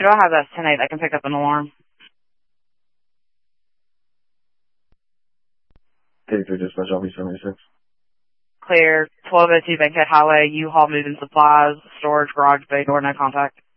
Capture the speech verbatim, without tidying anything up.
Do I have that ten eight that can pick up an alarm? eighty-three dispatch, I'll be seventy-six. Clear. twelve oh two Bankhead Highway, U-Haul moving supplies, storage, garage bay door, no contact.